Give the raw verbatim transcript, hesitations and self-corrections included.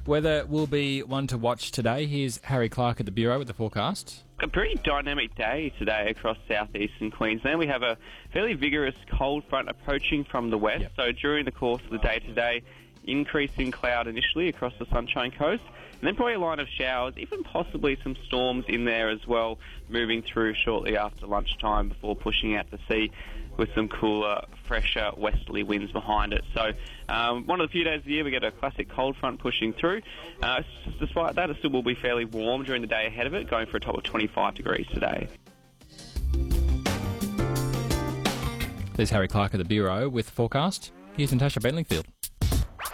Weather will be one to watch today. Here's Harry Clark at the Bureau with the forecast. A pretty dynamic day today across southeastern Queensland. We have a fairly vigorous cold front approaching from the west. Yep. So during the course of the day today, increasing cloud initially across the Sunshine Coast, and then probably a line of showers, even possibly some storms in there as well, moving through shortly after lunchtime before pushing out to sea with some cooler, fresher westerly winds behind it. So um, one of the few days of the year we get a classic cold front pushing through. Uh, despite that, it still will be fairly warm during the day ahead of it, going for a top of twenty-five degrees today. There's Harry Clark at the Bureau with the forecast. Here's Natasha Bentleyfield.